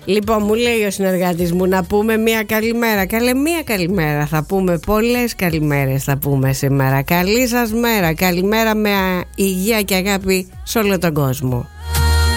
Λοιπόν, μου λέει ο συνεργάτης μου να πούμε μία καλημέρα. Καλέ, μία καλημέρα θα πούμε. Πολλές καλημέρες θα πούμε σήμερα. Καλή σας μέρα. Καλημέρα με υγεία και αγάπη σε όλο τον κόσμο.